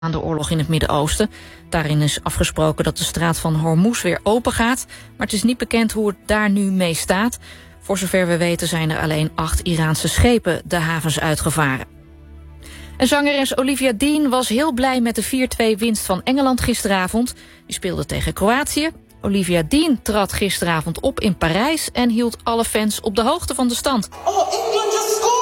aan de oorlog in het Midden-Oosten. Daarin is afgesproken dat de straat van Hormuz weer open gaat. Maar het is niet bekend hoe het daar nu mee staat. Voor zover we weten zijn er alleen 8 Iraanse schepen de havens uitgevaren. En zangeres Olivia Dean was heel blij met de 4-2 winst van Engeland gisteravond. Die speelde tegen Kroatië. Olivia Dean trad gisteravond op in Parijs en hield alle fans op de hoogte van de stand. Oh, England just scored!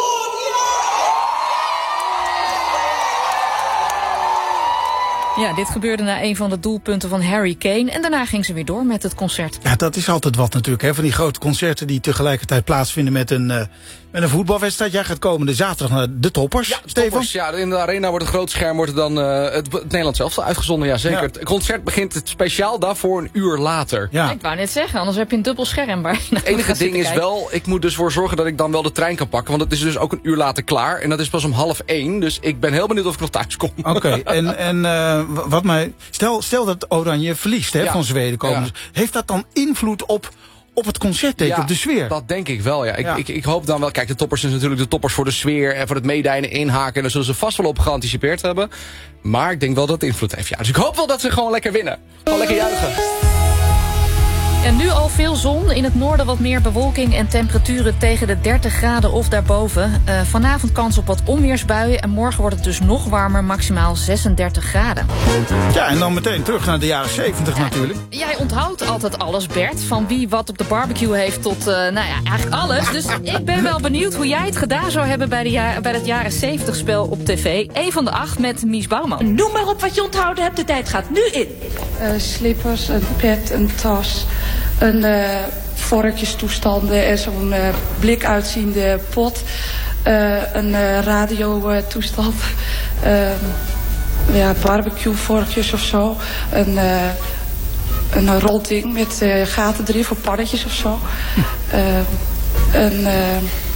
Ja, dit gebeurde na een van de doelpunten van Harry Kane. En daarna ging ze weer door met het concert. Ja, dat is altijd wat natuurlijk, hè? Van die grote concerten die tegelijkertijd plaatsvinden met een voetbalwedstrijd. Jij gaat komende zaterdag naar de Toppers, ja, Stefan? Toppers, ja, in de arena wordt het groot scherm, wordt dan het Nederlands zelf uitgezonden. Ja, zeker. Ja. Het concert begint speciaal daarvoor een uur later. Ja. Ik wou net zeggen, anders heb je een dubbel scherm. Waar je het enige ding is wel, ik moet dus voor zorgen dat ik dan wel de trein kan pakken. Want het is dus ook een uur later klaar. En dat is pas om 12:30. Dus ik ben heel benieuwd of ik nog thuis kom. Oké, en wat mij... Stel dat Oranje verliest, hè, van Zweden komen. Ja. Heeft dat dan invloed op het concertteken, op de sfeer? Dat denk ik wel, ja. Ik hoop dan wel... Kijk, de Toppers is natuurlijk de Toppers voor de sfeer en voor het meedijnen, inhaken. En daar zullen ze vast wel op geanticipeerd hebben. Maar ik denk wel dat het invloed heeft, ja. Dus ik hoop wel dat ze gewoon lekker winnen. Gewoon lekker juichen. En nu al veel zon. In het noorden wat meer bewolking en temperaturen tegen de 30 graden of daarboven. Vanavond kans op wat onweersbuien. En morgen wordt het dus nog warmer, maximaal 36 graden. Ja, en dan meteen terug naar de jaren 70 natuurlijk. Jij onthoudt altijd alles, Bert. Van wie wat op de barbecue heeft tot, eigenlijk alles. Dus ik ben wel benieuwd hoe jij het gedaan zou hebben bij het jaren 70 spel op tv. 1 van de 8 met Mies Bouwman. Noem maar op wat je onthouden hebt. De tijd gaat nu in. Slippers, een pet, een tas... vorkjestoestanden en zo'n blik uitziende pot. Een radiotoestand. Barbecue vorkjes of zo. Een rolding met gaten erin voor pannetjes of zo.